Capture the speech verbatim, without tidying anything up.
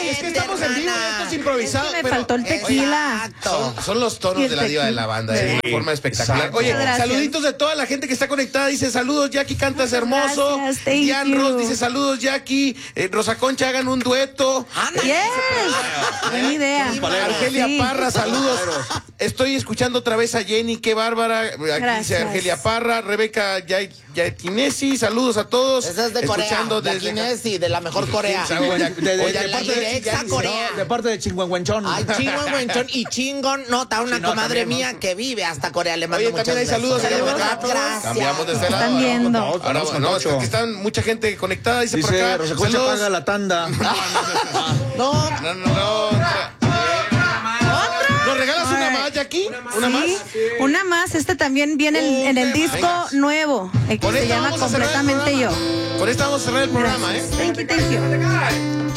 es que estamos en vivo, esto es improvisado. Es que me pero, faltó el tequila. Son, son los tonos de la diva de la banda, de una forma espectacular. Exacto. Oye, Gracias. saluditos de toda la gente que está conectada. Dice saludos, Jackie, cantas hermoso. Gracias, thank Dian you. Ross dice saludos, Jackie. Eh, Rosa Concha, hagan un dueto. Yes. Buena idea. Argelia Sí. Parra, saludos. Estoy escuchando otra vez a Jenny, qué bárbara. Aquí dice Gracias. Argelia Parra, Rebeca Yatinesi, saludos a todos. Esa es de Corea, Escuchando de desde Kinesi, de la mejor Corea. De, de- de- Oye, de la parte de, directa Corea. no, de parte de Chingüengüenchón. Ay, chingón, güenchón. Y chingón, nota, una Sí, no, comadre también, mía ¿no? que vive hasta Corea. Le mando Oye, muchas también hay saludos besos. allá por Saludos, acá. gracias. Cambiamos de este Están lado. viendo. Vamos, Ahora, vamos con no, es Tocho. que están mucha gente conectada, dice, por Dice, acá. Rosa Concha Saludos. paga la tanda. No, No, no, no. otra. ¿Nos regalas una más, Jackie? ¿Una más? Sí, una más. Este también viene en, en el disco Venga. nuevo, el que Con se esta llama vamos a cerrar el Completamente Yo. programa. Con esta vamos a cerrar el programa, ¿eh? Thank you, thank you.